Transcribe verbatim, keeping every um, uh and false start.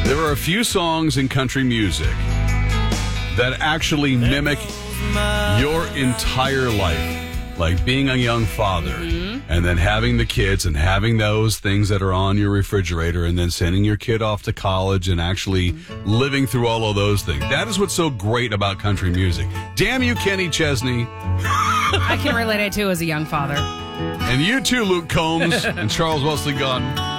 There are a few songs in country music that actually mimic your entire life, like being a young father mm-hmm. and then having the kids and having those things that are on your refrigerator and then sending your kid off to college and actually mm-hmm. living through all of those things. That is what's so great about country music. Damn you, Kenny Chesney. I can relate it too as a young father. And you too, Luke Combs and Charles Wesley Gordon.